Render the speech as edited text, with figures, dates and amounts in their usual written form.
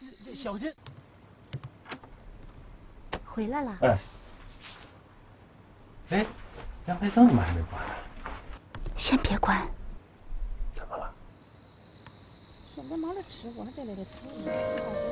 这小心。 回来了。 哎，阳台灯怎么还没关呢？ 先别关。 怎么了？ 现在没得吃，我还得来这吃。